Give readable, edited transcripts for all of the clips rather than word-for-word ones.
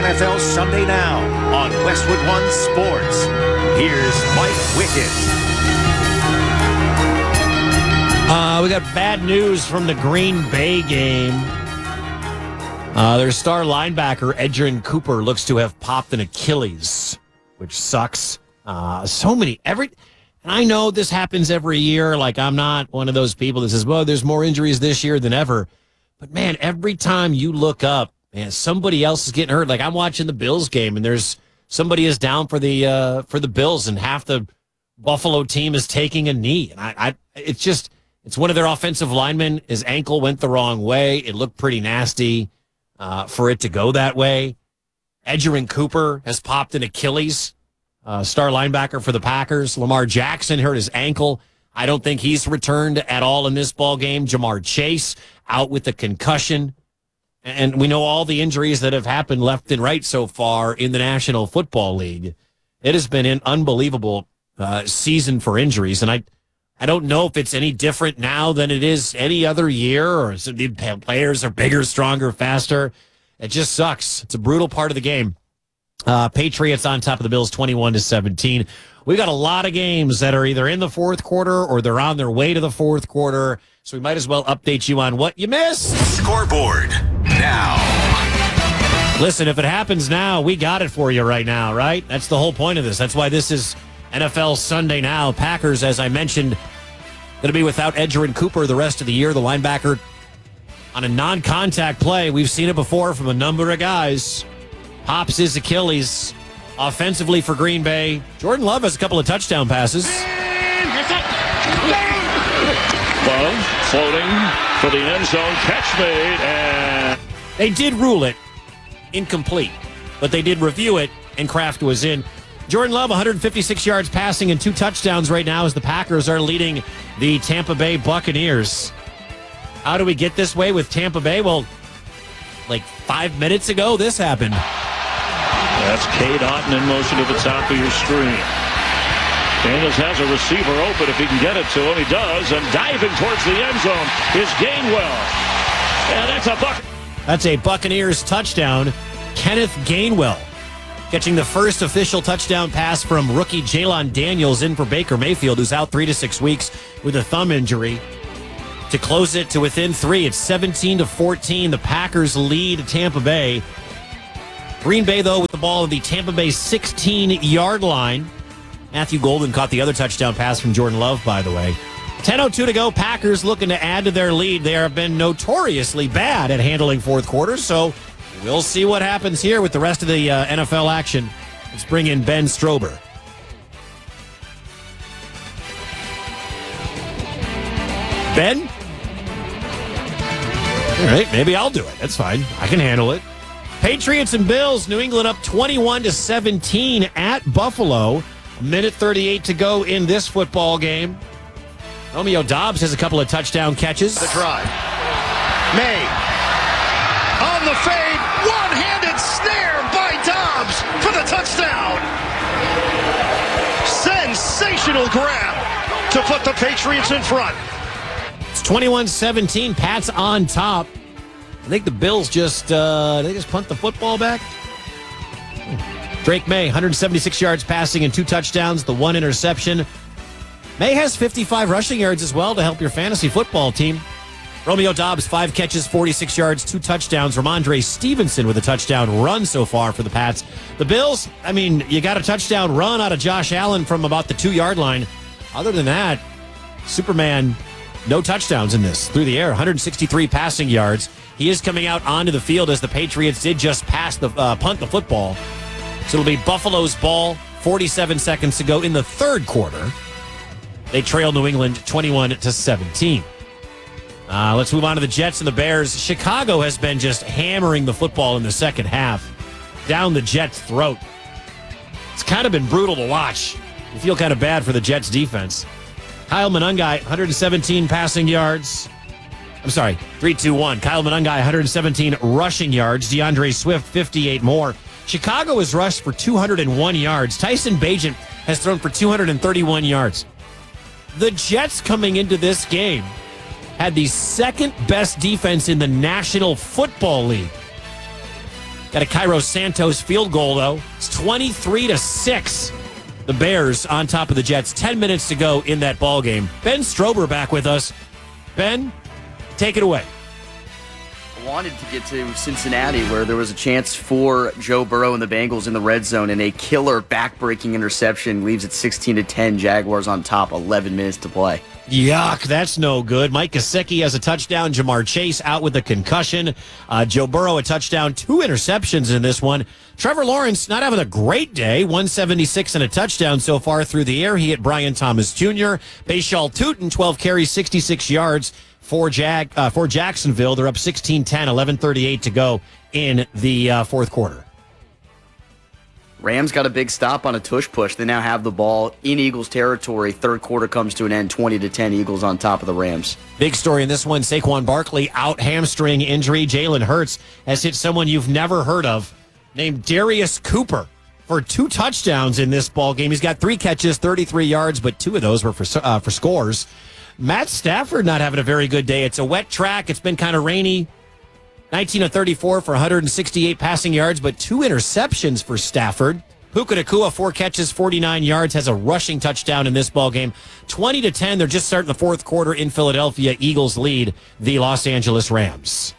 NFL Sunday Now on Westwood One Sports. Here's Mike Wickett. We got bad news from the Green Bay game. Their star linebacker, Edgerrin Cooper, looks to have popped an Achilles, which sucks. And I know this happens every year. Like, I'm not one of those people that says, well, there's more injuries this year than ever. But, man, every time you look up, man, somebody else is getting hurt. Like, I'm watching the Bills game, and there's somebody is down for the Bills, and half the Buffalo team is taking a knee. And it's one of their offensive linemen. His ankle went the wrong way. It looked pretty nasty for it to go that way. Edgerrin Cooper has popped an Achilles. Star linebacker for the Packers. Lamar Jackson hurt his ankle. I don't think he's returned at all in this ball game. Jamar Chase out with the concussion. And we know all the injuries that have happened left and right so far in the National Football League. It has been an unbelievable season for injuries. And I don't know if it's any different now than it is any other year, or the players are bigger, stronger, faster. It just sucks. It's a brutal part of the game. Patriots on top of the Bills 21-17. We got a lot of games that are either in the fourth quarter or they're on their way to the fourth quarter. So we might as well update you on what you missed. Scoreboard now. Listen, if it happens now, we got it for you right now, right? That's the whole point of this. That's why this is NFL Sunday Now. Packers, as I mentioned, going to be without Edgerrin Cooper the rest of the year. The linebacker on a non-contact play. We've seen it before from a number of guys. Pops his Achilles. Offensively for Green Bay, Jordan Love has a couple of touchdown passes. Love floating for the end zone. Catch made. And they did rule it incomplete, but they did review it, and Kraft was in. Jordan Love, 156 yards passing and 2 touchdowns right now as the Packers are leading the Tampa Bay Buccaneers. How do we get this way with Tampa Bay? Well, like 5 minutes ago, this happened. That's Cade Otton in motion to the top of your screen. Daniels has a receiver open if he can get it to him. He does, and diving towards the end zone is Gainwell. And that's a Buccaneers touchdown. Kenneth Gainwell catching the first official touchdown pass from rookie Jalen Daniels in for Baker Mayfield, who's out 3 to 6 weeks with a thumb injury. To close it to within 3, it's 17-14. The Packers lead Tampa Bay. Green Bay, though, with the ball at the Tampa Bay 16-yard line. Matthew Golden caught the other touchdown pass from Jordan Love, by the way. 10:02 to go. Packers looking to add to their lead. They have been notoriously bad at handling fourth quarters, so we'll see what happens here with the rest of the NFL action. Let's bring in Ben Strober. Ben? All right, maybe I'll do it. That's fine. I can handle it. Patriots and Bills, New England up 21-17 at Buffalo. 1:38 to go in this football game. Romeo Doubs has a couple of touchdown catches. The drive. May on the fade. One-handed snare by Doubs for the touchdown. Sensational grab to put the Patriots in front. It's 21-17. Pats on top. I think the Bills just punt the football back. Drake May, 176 yards passing and 2 touchdowns, the 1 interception. May has 55 rushing yards as well to help your fantasy football team. Romeo Doubs, 5 catches, 46 yards, 2 touchdowns. Ramondre Stevenson with a touchdown run so far for the Pats. The Bills, I mean, you got a touchdown run out of Josh Allen from about the 2-yard line. Other than that, Superman, no touchdowns in this. Through the air, 163 passing yards. He is coming out onto the field as the Patriots did just punt the football. So it'll be Buffalo's ball, 47 seconds to go in the third quarter. They trail New England 21-17. Let's move on to the Jets and the Bears. Chicago has been just hammering the football in the second half down the Jets' throat. It's kind of been brutal to watch. You feel kind of bad for the Jets' defense. Kyle Monangai, 117 passing yards. 3-2-1. Kyle Monangai, 117 rushing yards. DeAndre Swift, 58 more. Chicago has rushed for 201 yards. Tyson Bagent has thrown for 231 yards. The Jets coming into this game had the second best defense in the National Football League. Got a Cairo Santos field goal, though. It's 23-6. The Bears on top of the Jets. 10 minutes to go in that ball game. Ben Strober back with us. Ben, take it away. I wanted to get to Cincinnati, where there was a chance for Joe Burrow and the Bengals in the red zone, and a killer back-breaking interception leaves it 16-10. Jaguars on top, 11 minutes to play. Yuck, that's no good. Mike Gesicki has a touchdown. Jamar Chase out with a concussion. Joe Burrow a touchdown, 2 interceptions in this one. Trevor Lawrence not having a great day. 176 and a touchdown so far through the air. He hit Brian Thomas Jr. Bashal Tutin, 12 carries, 66 yards for Jacksonville. They're up 16-10, 11:38 to go in the fourth quarter. Rams got a big stop on a tush push. They now have the ball in Eagles territory. Third quarter comes to an end, 20-10. Eagles on top of the Rams. Big story in this one, Saquon Barkley out, hamstring injury. Jalen Hurts has hit someone you've never heard of named Darius Cooper for 2 touchdowns in this ball game. He's got 3 catches, 33 yards, but 2 of those were for scores. Matt Stafford not having a very good day. It's a wet track. It's been kind of rainy. 19 of 34 for 168 passing yards, but 2 interceptions for Stafford. Puka Nacua, 4 catches, 49 yards, has a rushing touchdown in this ball game. 20-10, they're just starting the fourth quarter in Philadelphia. Eagles lead the Los Angeles Rams.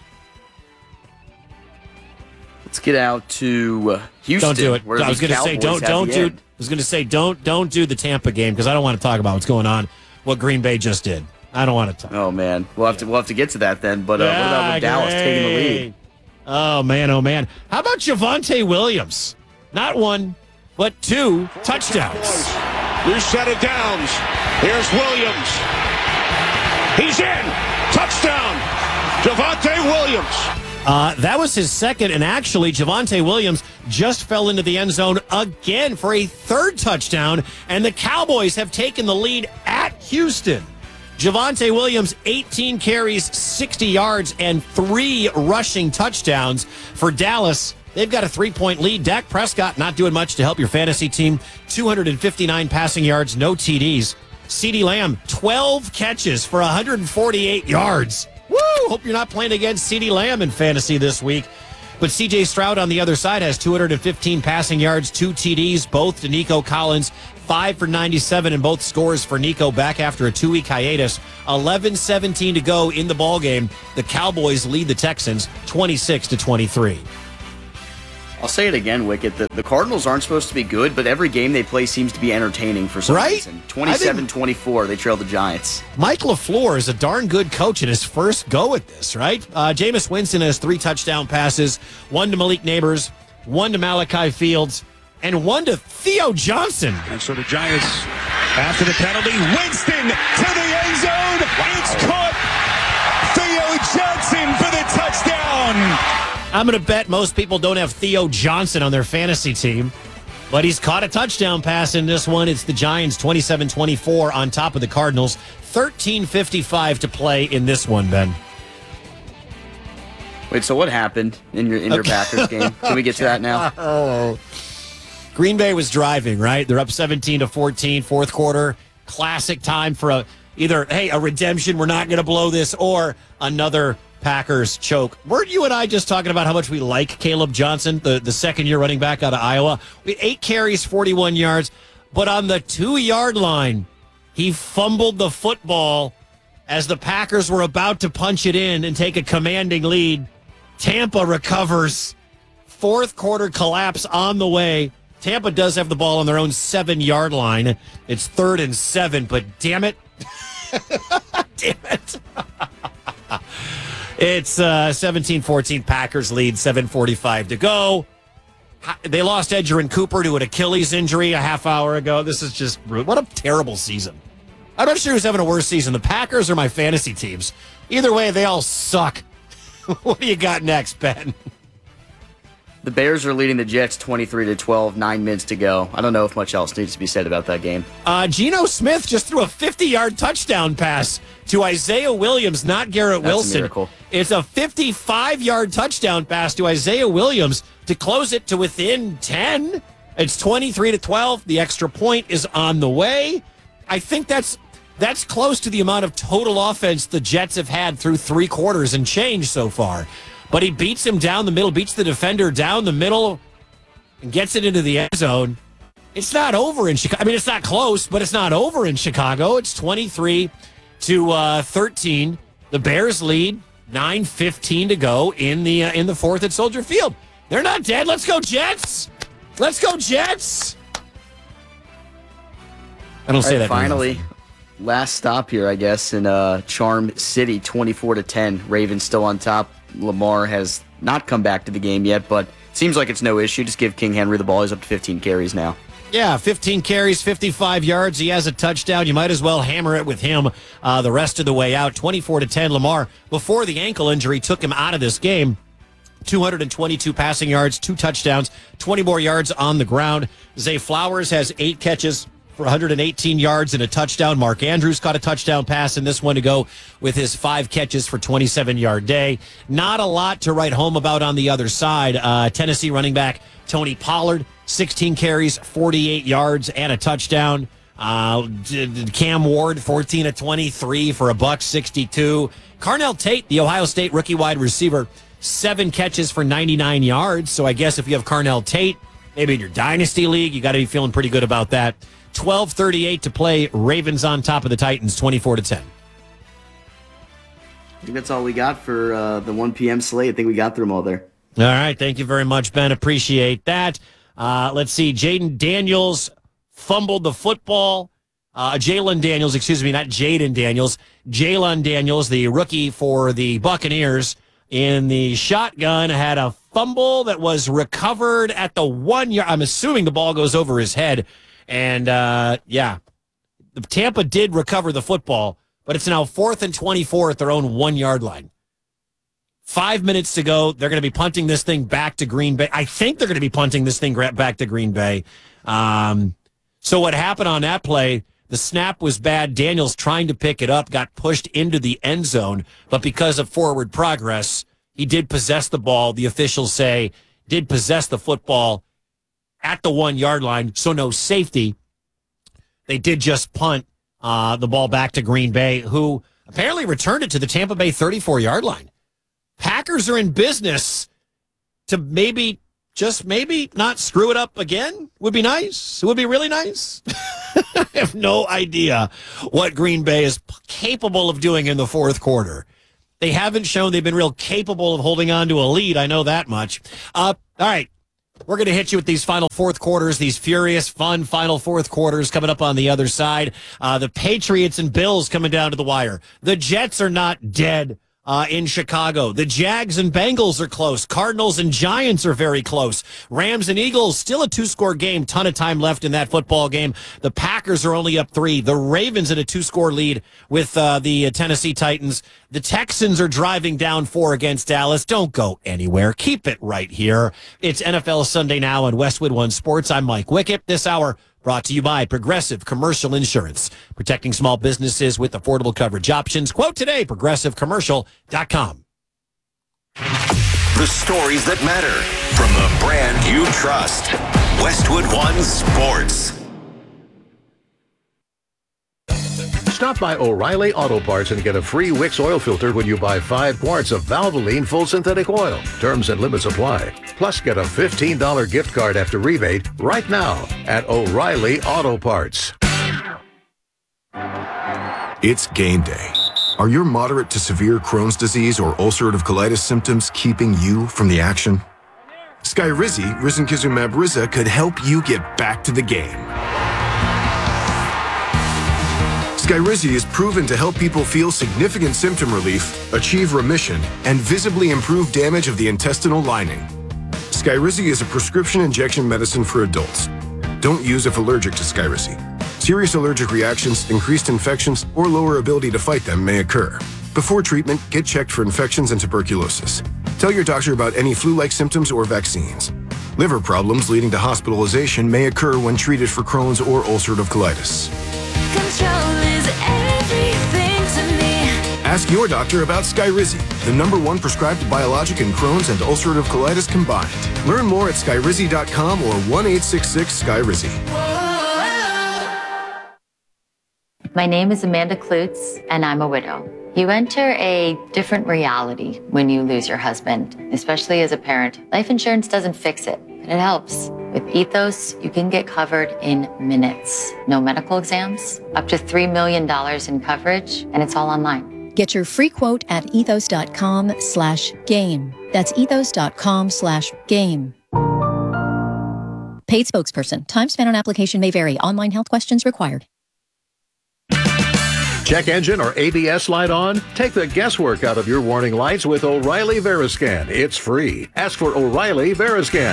Let's get out to Houston. Don't do it. I was going to say don't do the Tampa game because I don't want to talk about what's going on, what Green Bay just did. I don't want to talk. Oh man, we'll have to get to that then. But what about with Dallas taking the lead? Oh man. How about Javonte Williams? Not 1, but 2 touchdowns. New set of downs. Here's Williams. He's in. Touchdown. Javonte Williams. That was his second, and actually Javonte Williams just fell into the end zone again for a 3rd touchdown, and the Cowboys have taken the lead at Houston. Javonte Williams, 18 carries, 60 yards, and 3 rushing touchdowns for Dallas. They've got a 3-point lead. Dak Prescott not doing much to help your fantasy team. 259 passing yards, no TDs. CeeDee Lamb, 12 catches for 148 yards. Woo! Hope you're not playing against CeeDee Lamb in fantasy this week. But C.J. Stroud on the other side has 215 passing yards, 2 TDs, both to Nico Collins. 5 for 97 in both scores for Nico back after a 2-week hiatus. 11-17 to go in the ballgame. The Cowboys lead the Texans 26-23. I'll say it again, Wicket. The Cardinals aren't supposed to be good, but every game they play seems to be entertaining for some reason. 27-24, they trail the Giants. Mike LaFleur is a darn good coach in his first go at this, right? Jameis Winston has 3 touchdown passes, 1 to Malik Neighbors, 1 to Malachi Fields, and 1 to Theo Johnson. And so the Giants, after the penalty, Winston to the end zone. It's caught. Theo Johnson for the touchdown. I'm going to bet most people don't have Theo Johnson on their fantasy team, but he's caught a touchdown pass in this one. It's the Giants 27-24 on top of the Cardinals. 13:55 to play in this one, Ben. Wait, so what happened in your Packers game? Can we get to that now? Oh. Green Bay was driving, right? They're up 17-14, fourth quarter. Classic time for either a redemption, we're not going to blow this, or another Packers choke. Weren't you and I just talking about how much we like Caleb Johnson, the second-year running back out of Iowa? 8 carries, 41 yards, but on the 2-yard line, he fumbled the football as the Packers were about to punch it in and take a commanding lead. Tampa recovers. Fourth quarter collapse on the way. Tampa does have the ball on their own 7-yard line. It's 3rd and 7, but damn it. Damn it. It's 17-14. Packers lead, 7:45 to go. They lost Edgerrin Cooper to an Achilles injury a half hour ago. This is just what a terrible season. I'm not sure who's having a worse season, the Packers or my fantasy teams. Either way, they all suck. What do you got next, Ben? The Bears are leading the Jets 23-12, 9 minutes to go. I don't know if much else needs to be said about that game. Geno Smith just threw a 50-yard touchdown pass to Isaiah Williams, not Garrett Wilson. That's a miracle. It's a 55-yard touchdown pass to Isaiah Williams to close it to within 10. It's 23-12. The extra point is on the way. I think that's close to the amount of total offense the Jets have had through 3 quarters and change so far. but he beats him down the middle, beats the defender down the middle, and gets it into the end zone. It's not over in Chicago. I mean, it's not close, but it's not over in Chicago. It's 23-13. The Bears lead. 9:15 to go in the fourth at Soldier Field. They're not dead. Let's go Jets. Let's go Jets. I don't say that. Finally, last stop here, I guess, in Charm City, 24-10. Ravens still on top. Lamar has not come back to the game yet, but seems like it's no issue. Just give King Henry the ball. He's up to 15 carries now. Yeah, 15 carries, 55 yards. He has a touchdown. You might as well hammer it with him the rest of the way out. 24-10. Lamar, before the ankle injury, took him out of this game. 222 passing yards, 2 touchdowns, 20 more yards on the ground. Zay Flowers has 8 catches for 118 yards and a touchdown. Mark Andrews caught a touchdown pass in this one to go with his 5 catches for 27-yard day. Not a lot to write home about on the other side. Tennessee running back Tony Pollard, 16 carries, 48 yards, and a touchdown. Cam Ward, 14-23 for $162. Carnell Tate, the Ohio State rookie wide receiver, 7 catches for 99 yards. So I guess if you have Carnell Tate, maybe in your dynasty league, you got to be feeling pretty good about that. 12:38 to play. Ravens on top of the Titans, 24-10. I think that's all we got for the 1 p.m. slate. I think we got through them all there. All right. Thank you very much, Ben. Appreciate that. Let's see. Jaden Daniels fumbled the football. Jalen Daniels, excuse me, not Jaden Daniels. Jalen Daniels, the rookie for the Buccaneers, in the shotgun, had a fumble that was recovered at the 1 yard. I'm assuming the ball goes over his head. And, the Tampa did recover the football, but it's now 4th and 24 at their own 1 yard line. 5 minutes to go. They're going to be punting this thing back to Green Bay. I think they're going to be punting this thing back to Green Bay. So what happened on that play, the snap was bad. Daniels trying to pick it up, got pushed into the end zone, but because of forward progress, he did possess the ball. The officials say did possess the football at the 1 yard line, so no safety. They did just punt the ball back to Green Bay, who apparently returned it to the Tampa Bay 34-yard line. Packers are in business to maybe, just maybe, not screw it up again. Would be nice. It would be really nice. I have no idea what Green Bay is capable of doing in the fourth quarter. They haven't shown they've been real capable of holding on to a lead. I know that much. All right. We're going to hit you with these final fourth quarters, these furious, fun final fourth quarters coming up on the other side. The Patriots and Bills coming down to the wire. The Jets are not dead in Chicago. The Jags and Bengals are close. Cardinals and Giants are very close. Rams and Eagles, still a 2-score game. Ton of time left in that football game. The Packers are only up 3. The Ravens in a 2-score lead with the Tennessee Titans. The Texans are driving down 4 against Dallas. Don't go anywhere. Keep it right here. It's NFL Sunday Now on Westwood One Sports. I'm Mike Wickett. This hour brought to you by Progressive Commercial Insurance, protecting small businesses with affordable coverage options. Quote today, progressivecommercial.com. The stories that matter from the brand you trust. Westwood One Sports. Stop by O'Reilly Auto Parts and get a free Wix oil filter when you buy 5 quarts of Valvoline full synthetic oil. Terms and limits apply. Plus, get a $15 gift card after rebate right now at O'Reilly Auto Parts. It's game day. Are your moderate to severe Crohn's disease or ulcerative colitis symptoms keeping you from the action? Skyrizi, risankizumab Riza, could help you get back to the game. Skyrizi is proven to help people feel significant symptom relief, achieve remission, and visibly improve damage of the intestinal lining. Skyrizi is a prescription injection medicine for adults. Don't use if allergic to Skyrizi. Serious allergic reactions, increased infections, or lower ability to fight them may occur. Before treatment, get checked for infections and tuberculosis. Tell your doctor about any flu-like symptoms or vaccines. Liver problems leading to hospitalization may occur when treated for Crohn's or ulcerative colitis. Control is everything to me. Ask your doctor about Skyrizi, the #1 prescribed biologic in Crohn's and ulcerative colitis combined. Learn more at skyrizi.com or 1-866-SKYRIZI. My name is Amanda Klutz, and I'm a widow. You enter a different reality when you lose your husband, especially as a parent. Life insurance doesn't fix it, but it helps. With Ethos, you can get covered in minutes. No medical exams, up to $3 million in coverage, and it's all online. Get your free quote at ethos.com/game. That's ethos.com/game. Paid spokesperson. Time spent on application may vary. Online health questions required. Check engine or ABS light on? Take the guesswork out of your warning lights with O'Reilly Veriscan. It's free. Ask for O'Reilly Veriscan.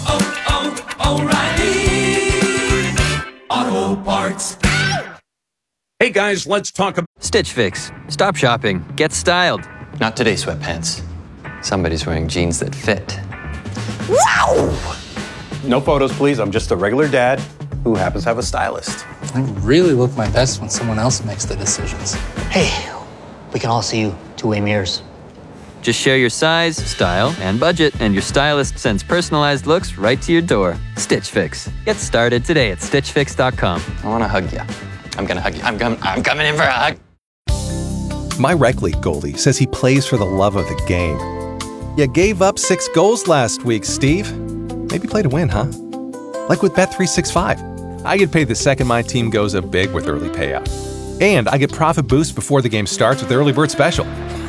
O'Reilly Auto Parts. Hey guys, let's talk about Stitch Fix. Stop shopping. Get styled. Not today, sweatpants. Somebody's wearing jeans that fit. Wow! No photos, please. I'm just a regular dad who happens to have a stylist. I really look my best when someone else makes the decisions. Hey, we can all see you two-way mirrors. Just share your size, style, and budget, and your stylist sends personalized looks right to your door. Stitch Fix. Get started today at StitchFix.com. I want to hug you. I'm going to hug you. I'm coming in for a hug. My rec league goalie says he plays for the love of the game. You gave up 6 goals last week, Steve. Maybe play to win, huh? Like with Bet365. I get paid the second my team goes up big with early payout. And I get profit boost before the game starts with the early bird special.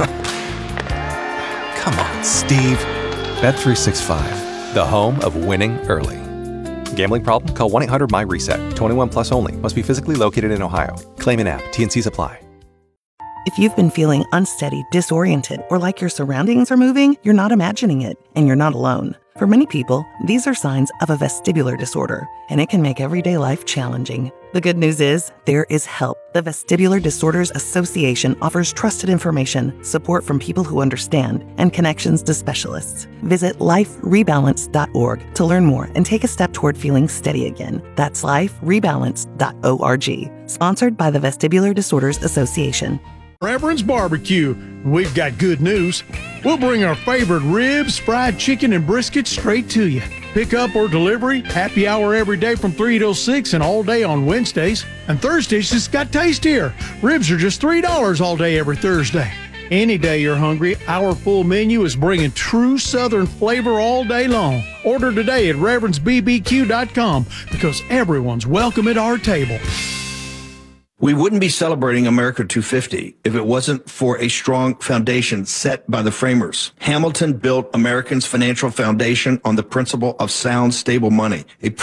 Come on, Steve. Bet365, the home of winning early. Gambling problem? Call 1-800-MY-RESET. 21 plus only. Must be physically located in Ohio. Claim in app. T&Cs apply. If you've been feeling unsteady, disoriented, or like your surroundings are moving, you're not imagining it, and you're not alone. For many people, these are signs of a vestibular disorder, and it can make everyday life challenging. The good news is, there is help. The Vestibular Disorders Association offers trusted information, support from people who understand, and connections to specialists. Visit liferebalance.org to learn more and take a step toward feeling steady again. That's liferebalance.org. Sponsored by the Vestibular Disorders Association. Reverend's Barbecue. We've got good news. We'll bring our favorite ribs, fried chicken, and brisket straight to you. Pick up or delivery, happy hour every day from 3 till 6 and all day on Wednesdays. And Thursdays just got tastier. Ribs are just $3 all day every Thursday. Any day you're hungry, our full menu is bringing true Southern flavor all day long. Order today at reverendsbbq.com because everyone's welcome at our table. We wouldn't be celebrating America 250 if it wasn't for a strong foundation set by the framers. Hamilton built Americans' financial foundation on the principle of sound, stable money, a